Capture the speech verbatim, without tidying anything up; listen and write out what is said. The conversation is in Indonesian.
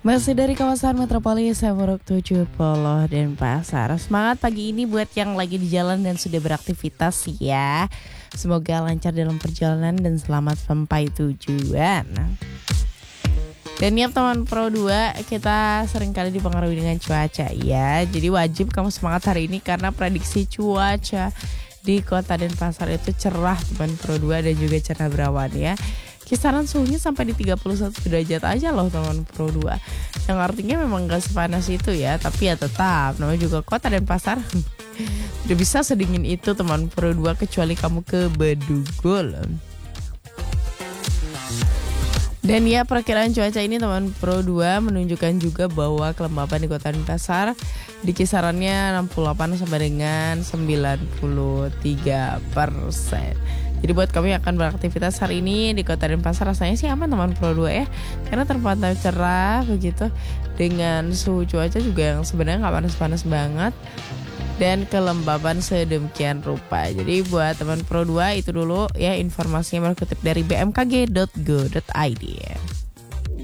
Masih dari kawasan metropolis Semarang tujuh puluh Denpasar. Semangat pagi ini buat yang lagi di jalan dan sudah beraktivitas ya. Semoga lancar dalam perjalanan dan selamat sampai tujuan. Dan ya teman Pro dua, kita seringkali dipengaruhi dengan cuaca ya. Jadi wajib kamu semangat hari ini karena prediksi cuaca di kota Denpasar itu cerah teman Pro dua dan juga cerah berawan ya. Kisaran suhunya sampai di tiga puluh satu derajat aja loh teman Pro dua. Yang artinya memang gak sepanas itu ya. Tapi ya tetap, namanya juga kota Denpasar. Tidak bisa sedingin itu teman Pro dua kecuali kamu ke Bedugul. Dan ya perkiraan cuaca ini teman Pro dua menunjukkan juga bahwa kelembapan di kota Denpasar di kisarannya enam puluh delapan sampai dengan sembilan puluh tiga persen. Jadi buat kamu yang akan beraktivitas hari ini di kota Denpasar rasanya sih aman teman Pro dua ya. Karena terpantau cerah begitu dengan suhu cuaca juga yang sebenarnya gak panas-panas banget. Dan kelembaban sedemikian rupa. Jadi buat teman Pro dua itu dulu ya informasinya berkutip dari b m k g dot go dot i d.